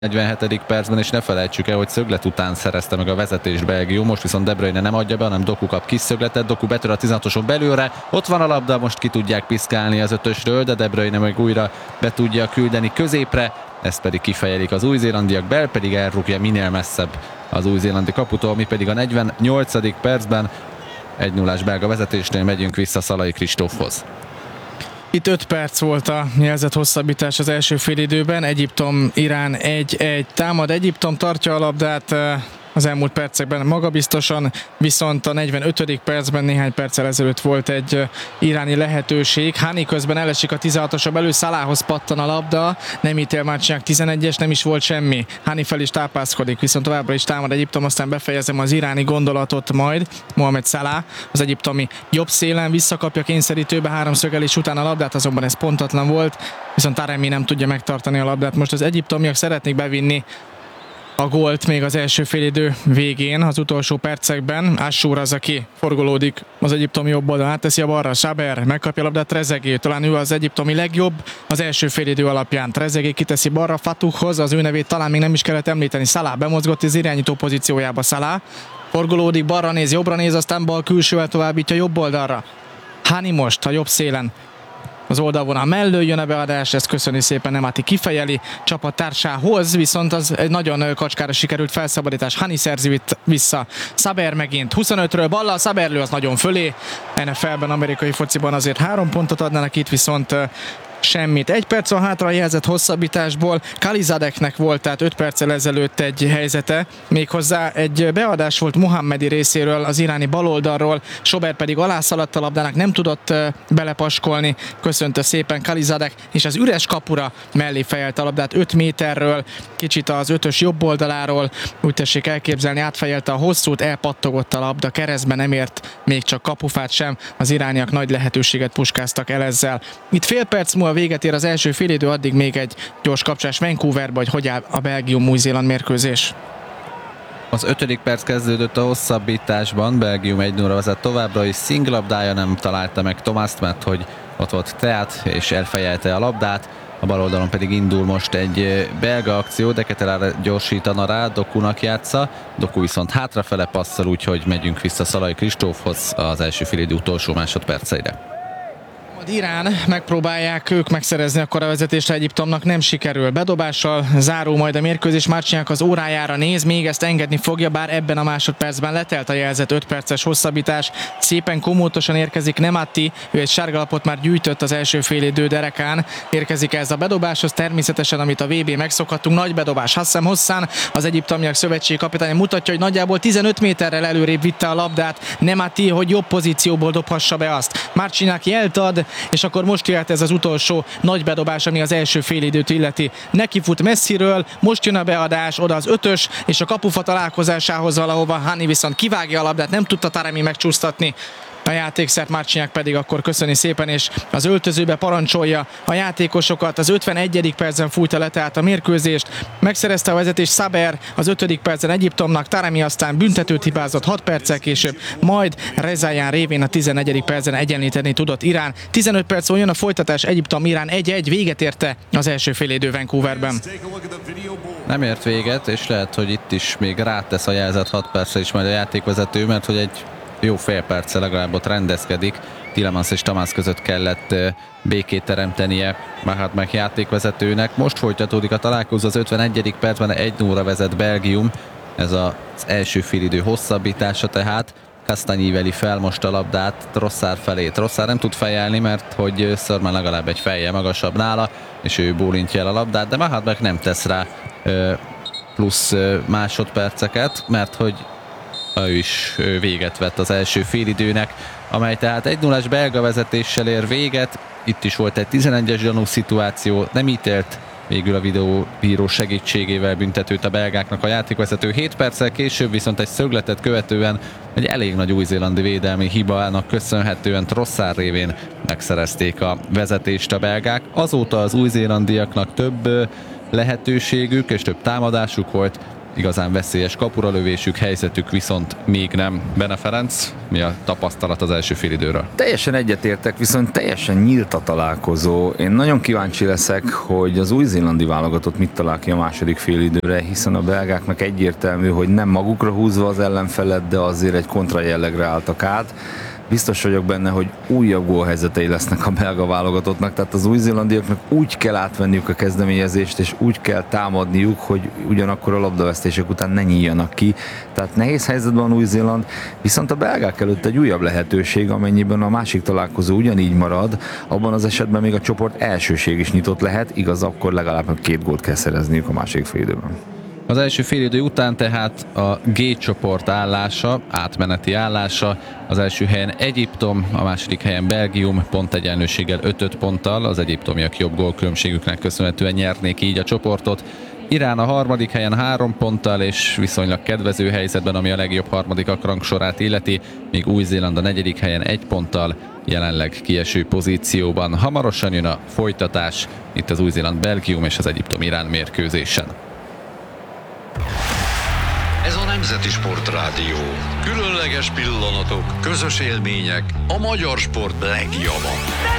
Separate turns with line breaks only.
47. percben, és ne felejtsük el, hogy szöglet után szerezte meg a vezetést Belgium, most viszont De Bruyne nem adja be, hanem Doku kap kis szögletet, Doku betör a 16-oson belőle, ott van a labda, most ki tudják piszkálni az ötösről, de De Bruyne meg újra be tudja küldeni középre, ezt pedig kifejelik az új-zélandiak, Bell pedig elrúgja minél messzebb az új-zélandi kaputól, mi pedig a 48. percben 1-0-ás belga vezetésnél megyünk vissza Szalai Kristófhoz.
Itt 5 perc volt a jelzett hosszabbítás az első félidőben. Egyiptom-Irán 1-1 támad. Egyiptom tartja a labdát az elmúlt percekben magabiztosan, viszont a 45. percben néhány perccel ezelőtt volt egy iráni lehetőség. Hani közben elesik a 16-osra belül, Salahhoz pattan a labda, nem ítél Marciniak 11-es, nem is volt semmi. Hani fel is tápászkodik, viszont továbbra is támad Egyiptom, aztán befejezem az iráni gondolatot majd. Mohamed Salah az egyiptomi jobb szélen visszakapja kényszerítőbe, háromszögelés után a labdát, azonban ez pontatlan volt, viszont Taremi nem tudja megtartani a labdát. Most az egyiptomiak szeretnék bevinni a gólt még az első félidő végén, az utolsó percekben. Assur az, aki forgolódik az egyiptomi jobb oldalon, átteszi a balra, Saber megkapja a labdát Trezeguet, talán ő az egyiptomi legjobb az első félidő alapján. Trezeguet kiteszi balra Fatouhhoz, az ő nevét talán még nem is kellett említeni. Salah bemozgott az irányító pozíciójába, Salah forgolódik, balra néz, jobbra néz, aztán bal külsővel továbbítja jobb oldalra. Hani most a jobb szélen az oldalvonal mellől jön a beadás, ezt köszöni szépen Nemati kifejeli csapattársához, viszont az egy nagyon kacskára sikerült felszabadítás. Hani szerzi vissza, Saber megint 25-ről ballal, Saberlő az nagyon fölé. NFL-ben, amerikai fociban azért 3 pontot adnának, itt viszont semmit. 1 perc van hátra a jelzett hosszabbításból. Kalizadeknek volt tehát 5 perccel ezelőtt egy helyzete, méghozzá egy beadás volt Mohammedi részéről az iráni baloldalról, Sober pedig alászaladt a labdának, nem tudott belepaskolni, köszönte szépen Kalizadek, és az üres kapura mellé fejelt a labdát 5 méterről, kicsit az ötös jobb oldaláról, úgy tessék elképzelni, átfejelte a hosszút, elpattogott a labda, keresztbe nem ért még csak kapufát sem, az irániak nagy lehetőséget puskáztak el ezzel. Itt fél perc múlva véget ér az első félidő, addig még egy gyors kapcsolás Vancouverbe, hogy áll a Belgium-Új-Zéland mérkőzés.
Az 5. perc kezdődött a hosszabbításban, Belgium 1-0-ra vezet továbbra is, szinglabdája nem találta meg Thomást, mert hogy ott volt Teat, és elfejelte a labdát, a bal oldalon pedig indul most egy belga akció, de Ketelára gyorsítana rá, Dokunak játsza, Doku viszont hátrafele passzol, úgyhogy megyünk vissza Szalai Kristófhoz az első félidő utolsó másodperceire.
Irán megpróbálják ők megszerezni akkor a vezetést, Egyiptomnak nem sikerül. Bedobással zárul majd a mérkőzés, Marciniak az órájára néz, még ezt engedni fogja, bár ebben a másodpercben letelt a jelzett 5 perces hosszabbítás. Szépen komótosan érkezik Nemati, ő egy sárgalapot már gyűjtött az első félidő derekán. Érkezik ez a bedobáshoz, természetesen, amit a VB megszokhattunk, nagy bedobás. Hassem Hosszán, az egyiptomiak szövetségi kapitánya mutatja, hogy nagyjából 15 méterrel előrébb vitte a labdát Nemati, hogy jobb pozícióból dobhassa be azt. Marciniak jelt ad, és akkor most jöhet ez az utolsó nagy bedobás, ami az első félidőt illeti. Neki fut messziről, most jön a beadás, oda az ötös, és a kapufa találkozásához valahova Hani viszont kivágja a labdát, nem tudta Taremi megcsúsztatni a játékszert, Marciniak pedig akkor köszöni szépen, és az öltözőbe parancsolja a játékosokat. Az 51. percen fújta le tehát a mérkőzést, megszerezte a vezetést Saber az 5. percen Egyiptomnak, Taremi aztán büntetőt hibázott 6 perccel később, majd Rezaian révén a 14. percen egyenlíteni tudott Irán. 15 perc jön a folytatás, Egyiptom-Irán 1-1, véget érte az első félidő Vancouverben.
Nem ért véget, és lehet, hogy itt is még rátesz a jelzett 6 percre is majd a játékvezető, mert hogy egy jó fél perce legalább ott rendezkedik. Tielemans és Tamás között kellett békét teremtenie Mahatmek játékvezetőnek. Most folytatódik a találkozó, az 51. percben 1-0-ra vezet Belgium. Ez az első félidő hosszabbítása tehát. Castagne veli fel most a labdát Trossard felé. Trossard nem tud fejelni, mert hogy Szörmen legalább egy fejjel magasabb nála, és ő bólintja el a labdát, de Mahatmek nem tesz rá plusz másodperceket, mert hogy ő is véget vett az első félidőnek, amely tehát 1-0-as belga vezetéssel ér véget. Itt is volt egy 11-es gyanús szituáció, nem ítélt végül a videóbíró segítségével büntetőt a belgáknak a játékvezető. 7 perccel később viszont egy szögletet követően egy elég nagy új-zélandi védelmi hibának köszönhetően Trossard révén megszerezték a vezetést a belgák. Azóta az új-zélandiaknak több lehetőségük és több támadásuk volt, igazán veszélyes kapuralövésük, helyzetük viszont még nem. Bene Ferenc, mi a tapasztalat az első félidőről?
Teljesen egyetértek, viszont teljesen nyílt a találkozó. Én nagyon kíváncsi leszek, hogy az új-zélandi válogatott mit talál ki a második félidőre, hiszen a belgáknak egyértelmű, hogy nem magukra húzva az ellenfelet, de azért egy kontra jellegre álltak át. Biztos vagyok benne, hogy újabb gólhelyzetei lesznek a belga válogatottnak, tehát az új-zélandiaknak úgy kell átvenniük a kezdeményezést, és úgy kell támadniuk, hogy ugyanakkor a labdavesztések után ne nyíljanak ki. Tehát nehéz helyzetben van Új-Zéland, viszont a belgák előtt egy újabb lehetőség, amennyiben a másik találkozó ugyanígy marad, abban az esetben még a csoport elsőség is nyitott lehet, igaz, akkor legalább 2 gólt kell szerezniük a második félidőben.
Az első félidő után tehát a G csoport állása, átmeneti állása, az első helyen Egyiptom, a második helyen Belgium, pontegyenlőséggel 5 ponttal, az egyiptomiak jobb gólkülönbségüknek köszönhetően nyernék így a csoportot. Irán a harmadik helyen 3 ponttal, és viszonylag kedvező helyzetben, ami a legjobb harmadikak rangsorát illeti, míg Új-Zéland a negyedik helyen 1 ponttal, jelenleg kieső pozícióban. Hamarosan jön a folytatás, itt az Új-Zéland-Belgium és az Egyiptom-Irán mérkőzésen.
Ez a Nemzeti Sportrádió. Különleges pillanatok, közös élmények, a magyar sport legjava.